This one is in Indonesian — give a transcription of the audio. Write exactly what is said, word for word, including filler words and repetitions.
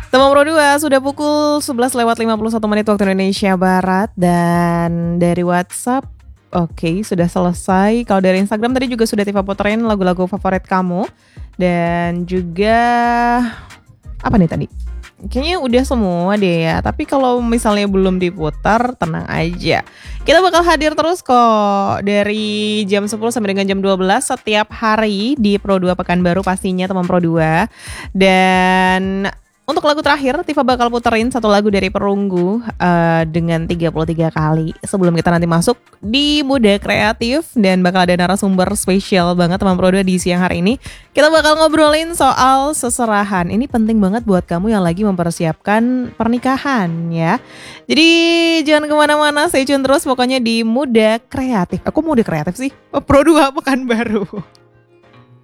Teman Pro dua sudah pukul sebelas lewat lima puluh satu menit waktu Indonesia Barat. Dan dari WhatsApp, oke, sudah selesai. Kalau dari Instagram tadi juga sudah Tifa puterin lagu-lagu favorit kamu. Dan juga apa nih tadi? Kayaknya udah semua deh ya. Tapi kalau misalnya belum diputar, tenang aja. Kita bakal hadir terus kok dari jam sepuluh sampai dengan jam dua belas setiap hari di Pro dua Pekanbaru pastinya teman Pro dua. Dan untuk lagu terakhir, Tifa bakal puterin satu lagu dari Perunggu uh, dengan tiga puluh tiga kali. Sebelum kita nanti masuk di Muda Kreatif dan bakal ada narasumber spesial banget teman Pro dua di siang hari ini. Kita bakal ngobrolin soal seserahan. Ini penting banget buat kamu yang lagi mempersiapkan pernikahan ya. Jadi jangan kemana-mana, stay tune terus pokoknya di Muda Kreatif. Aku Muda Kreatif sih, Pro dua Pekanbaru.